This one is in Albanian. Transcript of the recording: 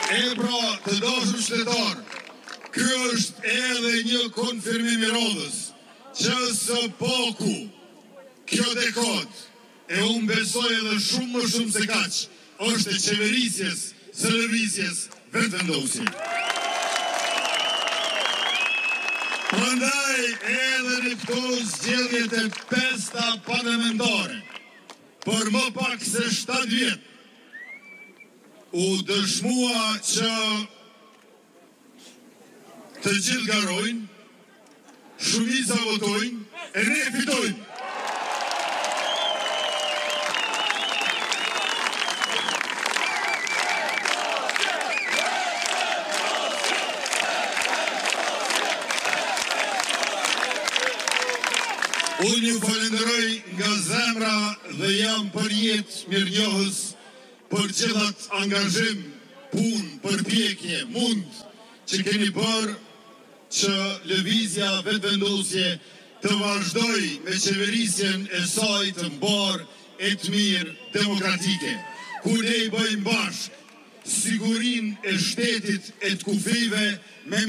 Pra, të dashur qytetar, ky është edhe një konfirmim i rodhës që së paku kjo dekad, e unë besoj edhe shumë më shumë se kaq, është e qeverisjes së lëvizjes vetëvendosje. Prandaj edhe në këto zgjedhjet e pesta parlamentare, për më pak se 7 vjet, u dëshmua që të gjithë garojnë, shumica votojnë, e ne fitojnë. Unë ju falenderoj nga zemra dhe jam për jetë mirënjohës për gjithat angazhim, punë, përpjekje, mund që keni bërë që lëvizja vetëvendosje të vazhdoj me qeverisjen e saj të mbarë e të mirë demokratike, ku ne i bëjmë bashkë sigurin e shtetit e të kufive me